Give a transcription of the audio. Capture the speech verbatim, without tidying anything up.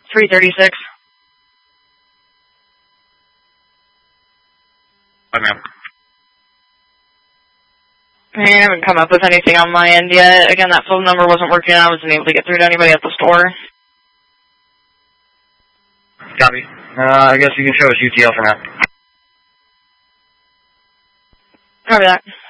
three thirty-six. Hi, ma'am. I haven't come up with anything on my end yet. Again, that phone number wasn't working. I wasn't able to get through to anybody at the store. Copy. Uh, I guess you can show us U T L for now. Copy that.